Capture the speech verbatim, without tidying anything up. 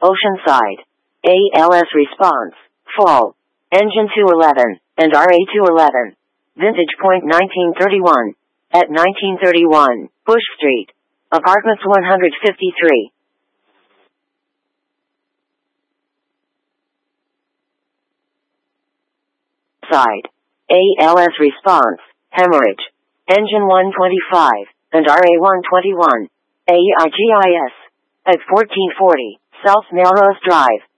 Oceanside. A L S response, fall. Engine two eleven, and R A two eleven. Vintage point nineteen thirty-one. At nineteen thirty-one, Bush Street. Apartments one fifty-three. Side. A L S response, hemorrhage. Engine one twenty-five, and R A one twenty-one. A I G I S. At fourteen forty, South Melrose Drive.